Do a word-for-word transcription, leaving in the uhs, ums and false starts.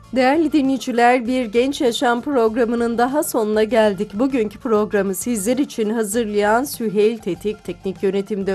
Değerli dinleyiciler, bir Genç Yaşam programının daha sonuna geldik. Bugünkü programı sizler için hazırlayan Süheyl Tetik, teknik yönetimde